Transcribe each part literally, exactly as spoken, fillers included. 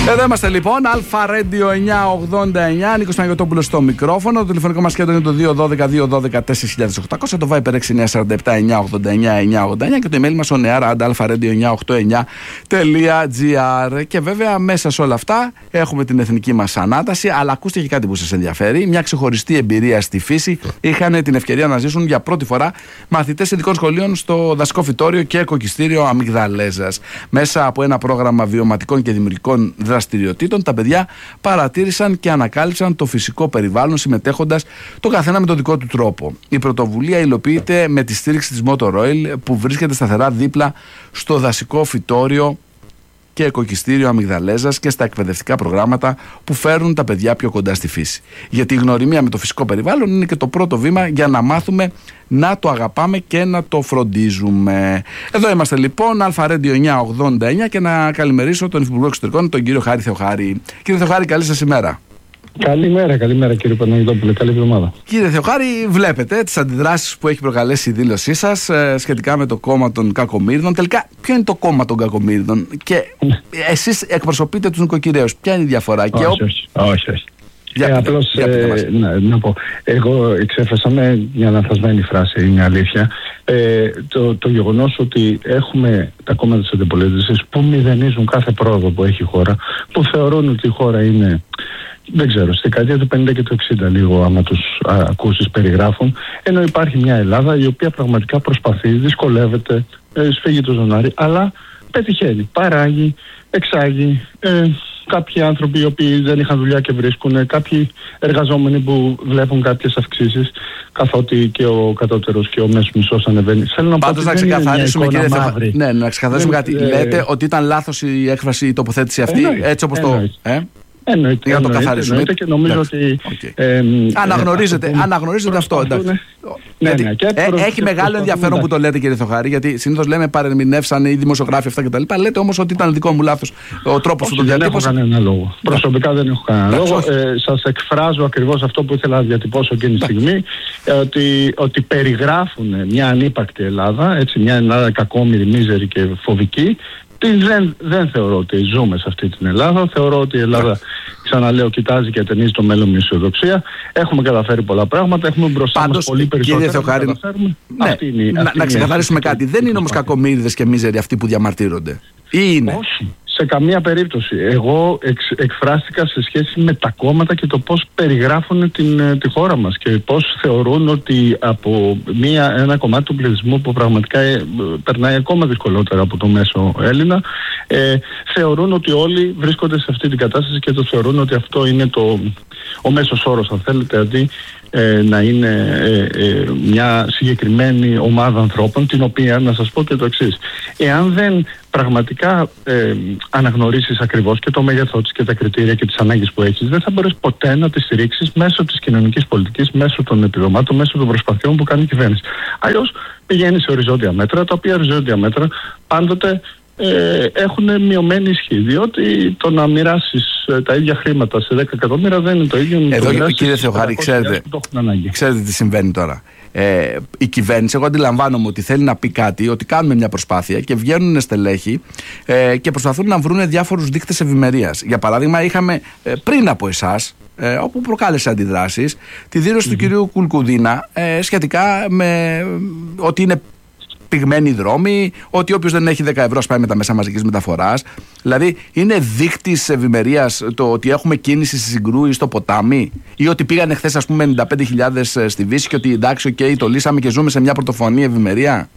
Εδώ είμαστε λοιπόν, Αλφα Radio εννιακόσια ογδόντα εννιά, Νίκος Παναγιωτόπουλος στο μικρόφωνο. Το τηλεφωνικό μας κέντρο είναι το δύο ένα δύο δύο ένα δύο τέσσερα χιλιάδες οκτακόσια, το Viber έξι εννιά τέσσερα επτά εννιά ογδόντα εννιά εννιά ογδόντα εννιά και το email μας on air at alpha radio εννιακόσια ογδόντα εννιά τελεία gr. Και βέβαια μέσα σε όλα αυτά έχουμε την εθνική μας ανάταση, αλλά ακούστε και κάτι που σας ενδιαφέρει. Μια ξεχωριστή εμπειρία στη φύση. Είχαν την ευκαιρία να ζήσουν για πρώτη φορά μαθητές ειδικών σχολείων στο δασικό φυτόριο και οικοκυστήριο Αμυγδαλέζας. Μέσα από ένα πρόγραμμα βιωματικών και δημιουργικών δραστηριοτήτων, τα παιδιά παρατήρησαν και ανακάλυψαν το φυσικό περιβάλλον, συμμετέχοντας το καθένα με τον δικό του τρόπο. Η πρωτοβουλία υλοποιείται με τη στήριξη της Motor Oil, που βρίσκεται σταθερά δίπλα στο δασικό φυτόριο και οικοκυστήριο Αμυγδαλέζας και στα εκπαιδευτικά προγράμματα που φέρνουν τα παιδιά πιο κοντά στη φύση. Γιατί η γνωριμία με το φυσικό περιβάλλον είναι και το πρώτο βήμα για να μάθουμε να το αγαπάμε και να το φροντίζουμε. Εδώ είμαστε λοιπόν, Αλφα Radio εννιακόσια ογδόντα εννιά, και να καλημερίσω τον Υφυπουργό Εξωτερικών, τον κύριο Χάρη Θεοχάρη. Κύριε Θεοχάρη, καλή σας ημέρα. Καλημέρα, καλημέρα κύριε Παναγιωτόπουλε, καλή εβδομάδα. Κύριε Θεοχάρη, βλέπετε τις αντιδράσεις που έχει προκαλέσει η δήλωσή σας ε, σχετικά με το κόμμα των Κακομοίρδων. Τελικά, ποιο είναι το κόμμα των Κακομοίρδων και εσείς εκπροσωπείτε τους νοικοκυρέους? Ποια είναι η διαφορά? Όχι, και ο... όχι, όχι, όχι. Για ε, πείτε, απλώς, για πείτε ε, να, να πω, εγώ εξέφρασα με μια λανθασμένη φράση, είναι αλήθεια, ε, το, το γεγονός ότι έχουμε τα κόμματα της αντιπολίτευσης που μηδενίζουν κάθε πρόοδο που έχει η χώρα, που θεωρούν ότι η χώρα είναι, δεν ξέρω, στη δεκαετία του πενήντα και του εξήντα λίγο, άμα τους α, ακούσεις περιγράφουν, ενώ υπάρχει μια Ελλάδα η οποία πραγματικά προσπαθεί, δυσκολεύεται, ε, σφίγγει το ζωνάρι, αλλά πετυχαίνει, παράγει, εξάγει. Ε, κάποιοι άνθρωποι οι οποίοι δεν είχαν δουλειά και βρίσκουν, κάποιοι εργαζόμενοι που βλέπουν κάποιες αυξήσεις, καθότι και ο κατώτερος και ο μέσος μισθός ανεβαίνει. Θέλω να Πάντως πω να ξεκαθαρίσουμε, κύριε Θεοχάρη, ναι, να ξεκαθαρίσουμε δεν, κάτι. ε, Λέτε ότι ήταν λάθος η έκφραση, η τοποθέτηση αυτή, εννοείται, έτσι όπως το... Ε? Εννοείται, για να το καθαρίσουμε. Και νομίζω ότι okay. ε, αναγνωρίζετε, ε, αναγνωρίζετε αυτό. Ναι, ναι, ναι, και ε, προς, έχει μεγάλο ενδιαφέρον εντάξει. που το λέτε, κύριε Θεοχάρη, γιατί συνήθως λέμε παρερμηνεύσαν οι δημοσιογράφοι αυτά κτλ. Λέτε όμως ότι ήταν δικό μου λάθος ο τρόπος που το διατύπωσα. Δεν έχω κανένα λόγο. Προσωπικά δεν έχω κανένα λόγο. Ε, σας εκφράζω ακριβώς αυτό που ήθελα να διατυπώσω εκείνη τη στιγμή, ε, ότι, ότι περιγράφουν μια ανύπαρκτη Ελλάδα, έτσι, μια Ελλάδα κακόμοιρη, μίζερη και φοβική. Δεν, δεν θεωρώ ότι ζούμε σε αυτή την Ελλάδα. Θεωρώ ότι η Ελλάδα, ξαναλέω, κοιτάζει και ατενίζει το μέλλον με αισιοδοξία. Έχουμε καταφέρει πολλά πράγματα. Έχουμε μπροστά μας πολύ περισσότερα. Κύριε Θεοχάρη, ναι, αυτή είναι, να, αυτή να ξεκαθαρίσουμε κάτι. Δεν είναι όμως κακομοίριδες και μίζεροι αυτοί που διαμαρτύρονται. Ή είναι? Όχι. Σε καμία περίπτωση. Εγώ εξ, εκφράστηκα σε σχέση με τα κόμματα και το πώς περιγράφουν την, τη χώρα μας και πώς θεωρούν ότι από μια, ένα κομμάτι του πληθυσμού που πραγματικά ε, περνάει ακόμα δυσκολότερα από το μέσο Έλληνα, ε, θεωρούν ότι όλοι βρίσκονται σε αυτή την κατάσταση και το θεωρούν ότι αυτό είναι το, ο μέσος όρος, αν θέλετε, αντί ε, να είναι ε, ε, μια συγκεκριμένη ομάδα ανθρώπων, την οποία, να σας πω και το εξής, εάν δεν πραγματικά ε, αναγνωρίσεις ακριβώς και το μέγεθό της και τα κριτήρια και τις ανάγκες που έχεις, δεν θα μπορείς ποτέ να τις στηρίξεις μέσω της κοινωνικής πολιτικής, μέσω των επιδομάτων, μέσω των προσπαθειών που κάνει η κυβέρνηση. Αλλιώς πηγαίνει σε οριζόντια μέτρα, τα οποία οριζόντια μέτρα πάντοτε ε, έχουν μειωμένη ισχύ. Διότι το να μοιράσεις ε, τα ίδια χρήματα σε δέκα εκατομμύρια δεν είναι το ίδιο. Εδώ, κύριε Θεοχάρη, ξέρετε, ξέρετε τι συμβαίνει τώρα. Ε, η κυβέρνηση, εγώ αντιλαμβάνομαι ότι θέλει να πει κάτι, ότι κάνουμε μια προσπάθεια και βγαίνουν στελέχοι ε, και προσπαθούν να βρουν διάφορους δείκτες ευημερίας. Για παράδειγμα, είχαμε ε, πριν από εσάς, ε, όπου προκάλεσε αντιδράσεις, τη δήλωση mm-hmm. του κυρίου Κουλκουδίνα ε, σχετικά με ότι είναι πυγμένοι δρόμοι, ότι όποιος δεν έχει δέκα ευρώ σπάει με τα μέσα μαζικής μεταφοράς. Δηλαδή, είναι δείκτης ευημερίας το ότι έχουμε κίνηση στη Συγκρού ή στο ποτάμι, ή ότι πήγανε χθες, ας πούμε, ενενήντα πέντε χιλιάδες στη Βύση και ότι εντάξει, okay, το λύσαμε και ζούμε σε μια πρωτοφανή ευημερία?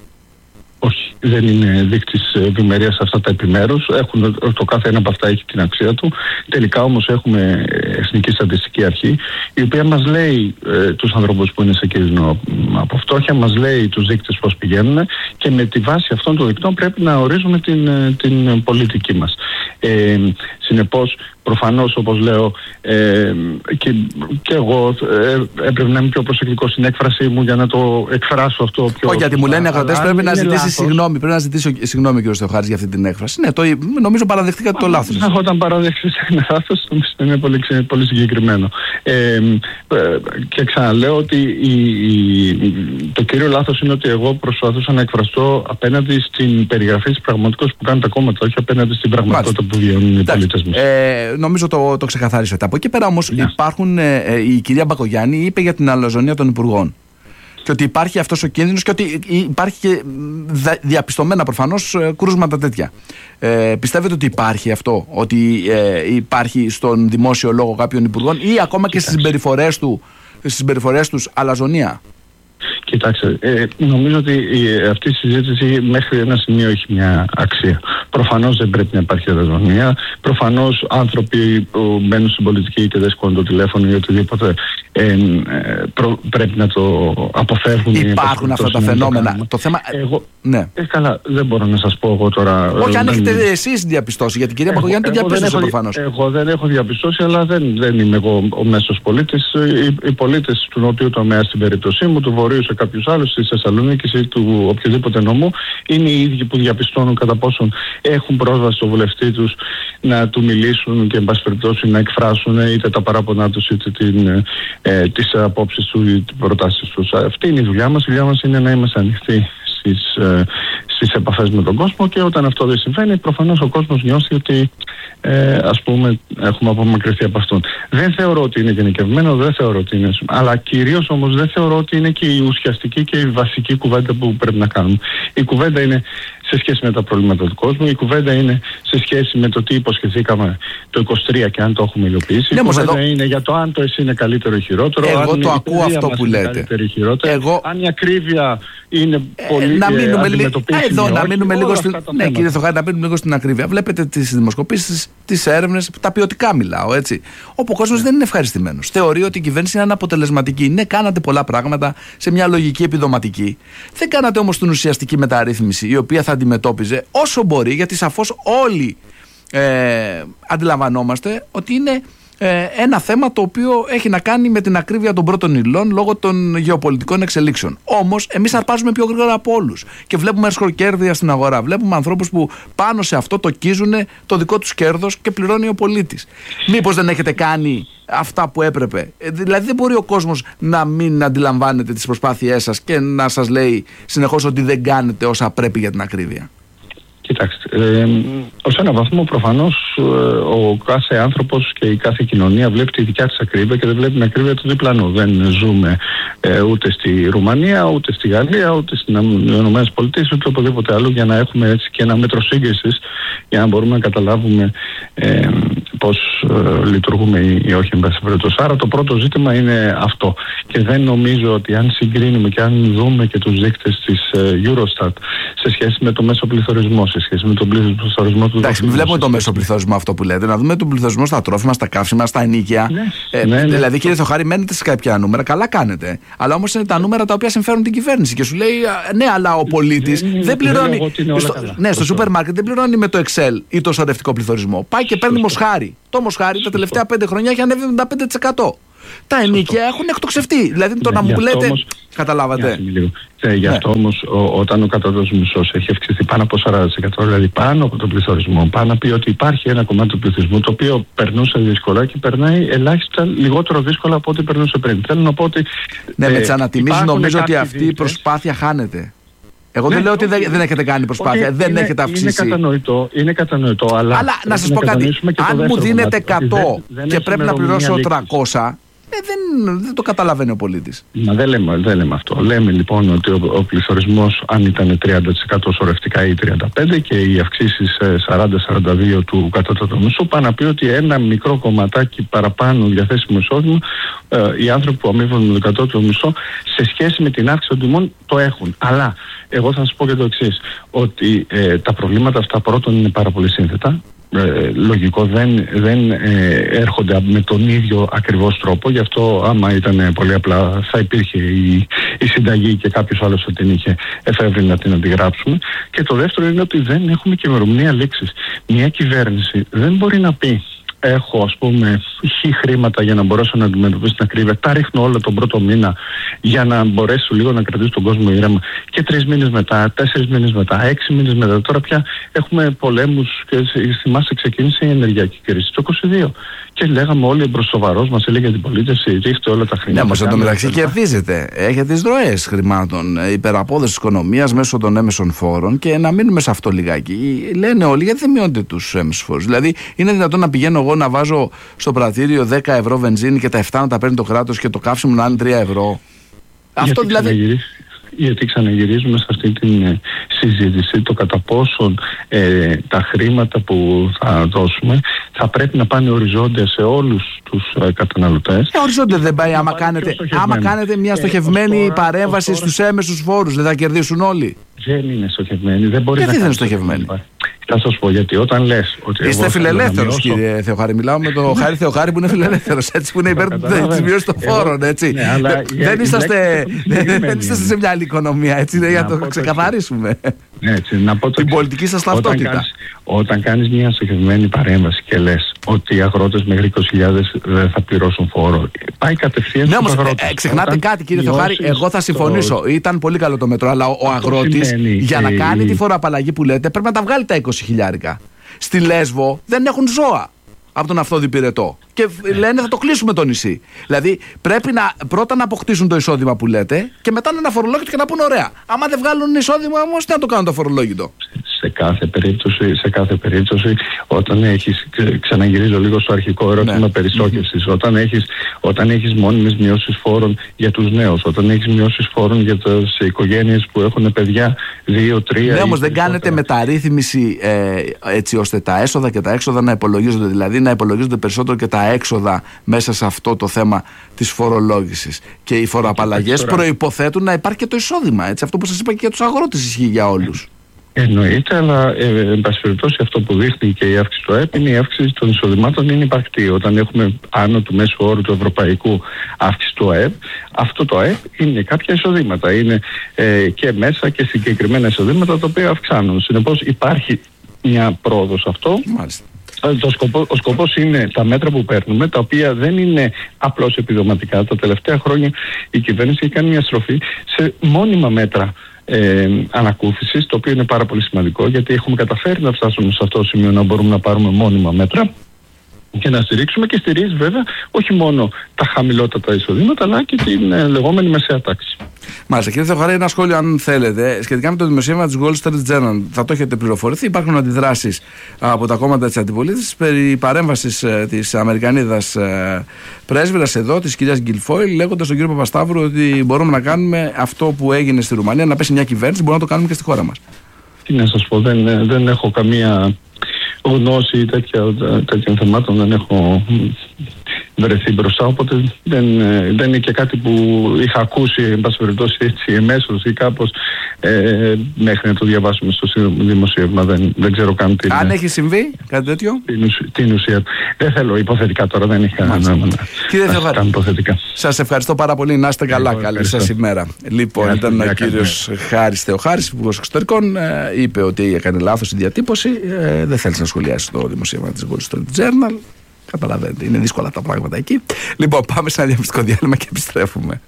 Όχι, δεν είναι δείκτης ευημερίας αυτά τα επιμέρους. Έχουν, το κάθε ένα από αυτά έχει την αξία του. Τελικά όμως έχουμε Εθνική Στατιστική Αρχή, η οποία μας λέει ε, τους ανθρώπους που είναι σε κίνδυνο από φτώχεια, μας λέει τους δείκτες πώς πηγαίνουν και με τη βάση αυτών των δικτών πρέπει να ορίζουμε την, την πολιτική μας. Ε, συνεπώς, προφανώς, όπως λέω, ε, και, και εγώ ε, έπρεπε να είμαι πιο προσεκτικός στην έκφρασή μου για να το εκφράσω αυτό πιο... Όχι, γιατί μου λένε οι αγροτές πρέπει να ζητήσει συγγνώμη. Πρέπει να ζητήσω συγγνώμη, κύριο Θεοχάρης, για αυτή την έκφραση. Ναι, το, νομίζω παραδεχτήκατε το λάθος. Όταν παραδεχτείς ένα λάθος, είναι πολύ, πολύ συγκεκριμένο. Ε, και ξαναλέω ότι η, η, το κύριο λάθος είναι ότι εγώ προσπαθούσα να εκφραστώ απέναντι στην περιγραφή της πραγματικότητας που κάνουν τα κόμματα, όχι απέναντι στην πραγματικότητα που βιώνουν οι πολίτες. Πες μου. Ε, νομίζω το, το ξεκαθάρισατε. Από εκεί πέρα όμως yeah. υπάρχουν, ε, η κυρία Μπακογιάννη είπε για την αλαζονία των υπουργών. Και ότι υπάρχει αυτός ο κίνδυνος και ότι υπάρχει και διαπιστωμένα προφανώς κρούσματα τέτοια. Ε, πιστεύετε ότι υπάρχει αυτό, ότι ε, υπάρχει στον δημόσιο λόγο κάποιων υπουργών ή ακόμα και στις συμπεριφορές, του, στις συμπεριφορές τους αλαζονία? Κοιτάξτε, ε, νομίζω ότι η, αυτή η συζήτηση μέχρι ένα σημείο έχει μια αξία. Προφανώς δεν πρέπει να υπάρχει αλαζονία. Προφανώς άνθρωποι που μπαίνουν στην πολιτική και δεν σηκώνουν το τηλέφωνο ή οτιδήποτε ε, ε, προ, πρέπει να το αποφεύγουν. Υπάρχουν αυτά τα φαινόμενα. Το, το θέμα. Εγώ, ναι. ε, καλά, δεν μπορώ να σας πω εγώ τώρα. Όχι, αν δεν... έχετε εσείς διαπιστώσει, γιατί η κυρία Μπακογιάννη το διαπίστωσε προφανώς. Εγώ δεν έχω διαπιστώσει, αλλά δεν, δεν είμαι εγώ ο μέσος πολίτης. Οι, οι πολίτες του νότιου τομέα στην περίπτωσή μου, του βορείου σε κάποιους άλλους, της Θεσσαλονίκης ή του οποιοδήποτε νομού, είναι οι ίδιοι που διαπιστώνουν κατά πόσον έχουν πρόσβαση στο βουλευτή τους να του μιλήσουν και εν πάση περιπτώσει να εκφράσουν είτε τα παράπονά τους είτε την, ε, τις απόψεις τους ή τις προτάσεις τους. Αυτή είναι η δουλειά μας. Η δουλειά μας είναι να είμαστε ανοιχτοί στις, ε, στις επαφές με τον κόσμο, και όταν αυτό δεν συμβαίνει προφανώς ο κόσμος νιώθει ότι ε, ας πούμε έχουμε απομακρυνθεί από αυτόν. Δεν θεωρώ ότι είναι γενικευμένο, δεν θεωρώ ότι είναι, αλλά κυρίως όμως δεν θεωρώ ότι είναι και η ουσιαστική και η βασική κουβέντα που πρέπει να κάνουμε. Η κουβέντα είναι σε σχέση με τα προβλήματα του κόσμου, η κουβέντα είναι σε σχέση με το τι υποσχεθήκαμε το είκοσι τρία και αν το έχουμε υλοποιήσει. Ναι, η κουβέντα εδώ... είναι για το αν το εσύ είναι καλύτερο ή χειρότερο. Εγώ αν το ακούω αυτό που λέτε. Εγώ... Αν η ακρίβεια είναι πολύ να μείνουμε λι... Εδώ όχι, να μείνουμε λίγο στην... Ναι, κύριε Θωχάρη, να μείνουμε λίγο στην ακρίβεια. Βλέπετε τις δημοσκοπήσεις, τις έρευνες, τα ποιοτικά μιλάω, έτσι. Όπου ο κόσμος yeah. δεν είναι ευχαριστημένος. Θεωρεί ότι η κυβέρνηση είναι αναποτελεσματική. Ναι, κάνατε πολλά πράγματα σε μια λογική επιδοματική. Δεν κάνατε όμως την ουσιαστική μεταρρύθμιση, η οποία θα αντιμετώπιζε όσο μπορεί, γιατί σαφώς όλοι ε, αντιλαμβανόμαστε ότι είναι ε, ένα θέμα το οποίο έχει να κάνει με την ακρίβεια των πρώτων υλών λόγω των γεωπολιτικών εξελίξεων. Όμως εμείς αρπάζουμε πιο γρήγορα από όλους και βλέπουμε εσχροκέρδεια στην αγορά. Βλέπουμε ανθρώπους που πάνω σε αυτό τοκίζουν το δικό τους κέρδος και πληρώνει ο πολίτης. Μήπως δεν έχετε κάνει αυτά που έπρεπε? Δηλαδή δεν μπορεί ο κόσμος να μην αντιλαμβάνεται τις προσπάθειές σας και να σας λέει συνεχώς ότι δεν κάνετε όσα πρέπει για την ακρίβεια. Κοιτάξτε, ε, ως ένα βαθμό προφανώς ε, ο κάθε άνθρωπος και η κάθε κοινωνία βλέπει τη δικιά της ακρίβεια και δεν βλέπει την ακρίβεια του διπλανού. Δεν ζούμε ε, ούτε στη Ρουμανία, ούτε στη Γαλλία, ούτε στις ΗΠΑ, ούτε οπουδήποτε άλλο, για να έχουμε έτσι και ένα μέτρο σύγκρισης για να μπορούμε να καταλάβουμε ε, πώς ε, λειτουργούμε ή όχι εν πάση περιπτώσει. Άρα το πρώτο ζήτημα είναι αυτό. Και δεν νομίζω ότι αν συγκρίνουμε και αν δούμε και τους δείκτες της ε, Eurostat σε σχέση με το μέσο πληθωρισμό, σε σχέση με τον πληθωρισμό του. Εντάξει, μην βλέπουμε το μέσο πληθωρισμό αυτό που λέτε, να δούμε τον πληθωρισμό στα τρόφιμα, στα καύσιμα, στα ενοίκια. Ναι, ε, ναι, ναι. Δηλαδή, κύριε Θωχάρη, μένετε σε κάποια νούμερα, καλά κάνετε. Αλλά όμως είναι τα νούμερα τα οποία συμφέρουν την κυβέρνηση και σου λέει, ναι, αλλά ο πολίτης δεν, δεν πληρώνει. Στο, ναι, στο σούπερ μάρκετ δεν πληρώνει με το Excel ή το σωρευτικό πληθωρισμό. Πάει και παίρνει μοσχάρι. Το μοσχάρι τα τελευταία πέντε χρόνια έχει ανέβει εβδομήντα πέντε τοις εκατό. Τα ενοίκια έχουν εκτοξευτεί. Δηλαδή το ναι, να μου λέτε. Όμως, καταλάβατε. Ε, γι' αυτό ναι. όμως ο, όταν ο κατώτατος μισθός έχει αυξηθεί πάνω από σαράντα τοις εκατό, δηλαδή πάνω από τον πληθωρισμό, πάνω να πει ότι υπάρχει ένα κομμάτι του πληθυσμού το οποίο περνούσε δύσκολα και περνάει ελάχιστα λιγότερο δύσκολα από ό,τι περνούσε πριν. Θέλω να πω ότι. Ναι, ε, με τις ανατιμήσεις νομίζω ότι αυτή η προσπάθεια χάνεται. Εγώ ναι, δεν λέω ότι δεν, δεν έχετε κάνει προσπάθεια, okay, δεν είναι, έχετε αυξήσει. Είναι κατανοητό, είναι κατανοητό, αλλά. Αλλά να σας πω κάτι. Αν μου δίνετε εκατό δεν, δεν και πρέπει να πληρώσω τριακόσια. Ε, δεν, δεν το καταλαβαίνει ο πολίτης. Μα δεν λέμε, δεν λέμε αυτό. Λέμε λοιπόν ότι ο, ο πληθωρισμός, αν ήταν τριάντα τοις εκατό σωρευτικά ή τριάντα πέντε τοις εκατό και οι αυξήσεις σαράντα με σαράντα δύο τοις εκατό του κατώτατου μισθού, πάνε να πει ότι ένα μικρό κομματάκι παραπάνω διαθέσιμο εισόδημα ε, οι άνθρωποι που αμείβουν με το κατώτατο μισθό σε σχέση με την αύξηση των τιμών το έχουν. Αλλά εγώ θα σας πω και το εξής, ότι ε, τα προβλήματα αυτά πρώτον είναι πάρα πολύ σύνθετα. Ε, λογικό, δεν, δεν ε, έρχονται με τον ίδιο ακριβώς τρόπο, γι' αυτό άμα ήταν πολύ απλά θα υπήρχε η, η συνταγή και κάποιος άλλος θα την είχε εφεύρει να την αντιγράψουμε. Και το δεύτερο είναι ότι δεν έχουμε και ημερομηνία λήξης. Μια κυβέρνηση δεν μπορεί να πει έχω ας πούμε χι χρήματα για να μπορέσω να αντιμετωπίσω την ακρίβεια, τα ρίχνω όλα τον πρώτο μήνα για να μπορέσω λίγο να κρατήσω τον κόσμο ήρεμα, και τρεις μήνες μετά, τέσσερις μήνες μετά, έξι μήνες μετά. Τώρα πια έχουμε πολέμους και θυμάσαι ξεκίνησε η ενεργειακή κρίση το είκοσι δύο και λέγαμε όλοι προς σοβαρός, μας έλεγε την πολίτευση, ρίχτε όλα τα χρήματα. Ναι, όμως εν τω μεταξύ κερδίζετε. Έχετε τις ροές χρημάτων, υπεραπόδοση της οικονομίας μέσω των έμεσων φόρων, και να μείνουμε σε αυτό λιγάκι. Λένε όλοι, γιατί δεν μειώνετε τους έμεσους φόρους? Δηλαδή, είναι δυνατόν να πηγαίνω εγώ να βάζω στο πρατήριο δέκα ευρώ βενζίνη και τα επτά να τα παίρνει το κράτος και το καύσιμο να είναι τρία ευρώ? Αυτό δηλαδή. Γιατί ξαναγυρίζουμε σε αυτή τη ε, συζήτηση το κατά πόσον ε, τα χρήματα που θα δώσουμε θα πρέπει να πάνε οριζόντια σε όλους τους ε, καταναλωτές. Ε, οριζόντια δεν πάει. Άμα κάνετε, άμα κάνετε μια στοχευμένη ε, παρέμβαση στους έμεσους φόρους, δεν θα κερδίσουν όλοι? Δεν είναι στοχευμένη. Δεν μπορεί. Γιατί να δεν είναι στοχευμένη? Θα σας πω, γιατί όταν λες ότι είστε φιλελεύθερος, κύριε Θεοχάρη. Μιλάω με τον Χάρη Θεοχάρη που είναι φιλελεύθερος, έτσι, που είναι υπέρ της μειώσης των φόρων, έτσι. Ναι, αλλά δεν είσαστε σε μια άλλη οικονομία, έτσι, για να το ξεκαθαρίσουμε. Έτσι, να πω την πολιτική σας ταυτότητα. Όταν κάνεις, όταν κάνεις μια στοχευμένη παρέμβαση και λες ότι οι αγρότες μέχρι είκοσι χιλιάδες δεν θα πληρώσουν φόρο, πάει κατευθείαν στους αγρότες. Ναι, όμως ε, ξεχνάτε κάτι, κύριε Θεοχάρη, εγώ θα συμφωνήσω. Το... Ήταν πολύ καλό το μέτρο, αλλά ο αγρότης για να κάνει τη φοροαπαλλαγή που λέτε πρέπει να τα βγάλει τα είκοσι χιλιάρικα. Στη Λέσβο δεν έχουν ζώα από τον αυτοδιπηρετό. Και λένε θα το κλείσουμε το νησί. Δηλαδή πρέπει να, πρώτα να αποκτήσουν το εισόδημα που λέτε και μετά να είναι αφορολόγητο και να πούνε ωραία. Άμα δεν βγάλουν εισόδημα όμως, τι να το κάνουν το αφορολόγητο? Σε κάθε περίπτωση, σε κάθε περίπτωση όταν έχεις, ξαναγυρίζω λίγο στο αρχικό ερώτημα, ναι, περιστόκευσης, mm-hmm. όταν έχεις, όταν έχεις μόνιμες μειώσεις φόρων για τους νέους, όταν έχεις μειώσεις φόρων για τις οικογένειες που έχουν παιδιά δύο τρία. Ναι, όμως δεν κάνετε μεταρρύθμιση ε, έτσι ώστε τα έσοδα και τα έξοδα να υπολογίζονται, δηλαδή να υπολογίζονται περισσότερο και τα έξοδα μέσα σε αυτό το θέμα της φορολόγησης. Και οι φοροαπαλλαγές προϋποθέτουν να υπάρχει και το εισόδημα. Έτσι. Αυτό που σας είπα και για τους αγρότες ισχύει για όλους. Εννοείται, αλλά ε, εν πάση περιπτώσει αυτό που δείχνει και η αύξηση του ΑΕΠ είναι η αύξηση των εισοδημάτων, είναι υπαρκτή. Όταν έχουμε άνω του μέσου όρου του ευρωπαϊκού αύξηση του ΑΕΠ, αυτό το ΑΕΠ είναι κάποια εισοδήματα. Είναι ε, και μέσα και συγκεκριμένα εισοδήματα τα οποία αυξάνουν. Συνεπώς υπάρχει μια πρόοδος αυτό. Μάλιστα. Το σκοπό, ο σκοπός είναι τα μέτρα που παίρνουμε, τα οποία δεν είναι απλώς επιδοματικά. Τα τελευταία χρόνια η κυβέρνηση έχει κάνει μια στροφή σε μόνιμα μέτρα ε, ανακούφισης, το οποίο είναι πάρα πολύ σημαντικό, γιατί έχουμε καταφέρει να φτάσουμε σε αυτό το σημείο να μπορούμε να πάρουμε μόνιμα μέτρα και να στηρίξουμε, και στηρίζει βέβαια όχι μόνο τα χαμηλότατα εισοδήματα αλλά και την ε, λεγόμενη μεσαία τάξη. Μάλιστα. Κύριε Θεοχάρη, ένα σχόλιο αν θέλετε σχετικά με το δημοσίευμα της Wall Street Journal. Θα το έχετε πληροφορηθεί. Υπάρχουν αντιδράσεις από τα κόμματα της αντιπολίτευσης περί παρέμβασης ε, της Αμερικανίδας ε, πρέσβυρας εδώ, της κυρίας Γκιλφόιλ, λέγοντας στον κύριο Παπασταύρου ότι μπορούμε να κάνουμε αυτό που έγινε στη Ρουμανία, να πέσει μια κυβέρνηση, μπορούμε να το κάνουμε και στη χώρα μας. Τι να σας πω, δεν, δεν έχω καμία γνώση τέτοιων θεμάτων, δεν έχω βρεθεί μπροστά, οπότε δεν, δεν είναι και κάτι που είχα ακούσει εν πάση περιπτώσει έτσι εμέσως ή κάπως ε, μέχρι να το διαβάσουμε στο δημοσίευμα. Δεν, δεν ξέρω καν τι. Αν έχει συμβεί κάτι τέτοιο, την, ουσία, την ουσία. Δεν θέλω υποθετικά τώρα, δεν έχει κανένα νόημα. Κύριε Θεοχάρη, σας ευχαριστώ πάρα πολύ, να είστε καλά. Εγώ, καλή σας ημέρα. Λοιπόν, yeah, ήταν ο κύριος Χάρης Θεοχάρης, υπουργός εξωτερικών, ε, είπε ότι έκανε λάθος η διατύπωση, ε, δεν θέλει να σχολιάσει το δημοσίευμα της Wall Street Journal. Καταλαβαίνετε, είναι δύσκολα τα πράγματα εκεί. Λοιπόν, πάμε σε ένα διαφημιστικό διάλειμμα και επιστρέφουμε.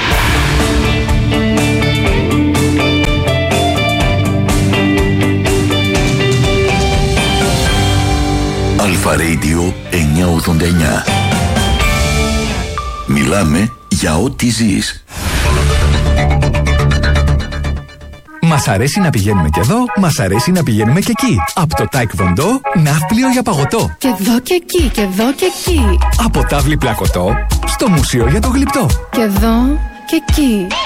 Αλφα Radio εννιακόσια ογδόντα εννιά. Μιλάμε για ό,τι ζεις. Μας αρέσει να πηγαίνουμε και εδώ, μας αρέσει να πηγαίνουμε και εκεί. Από το Taekwondo, ναύπλιο για παγωτό. Και εδώ και εκεί, και εδώ και εκεί. Από τάβλη πλακωτό, στο μουσείο για το γλυπτό. Και εδώ και εκεί.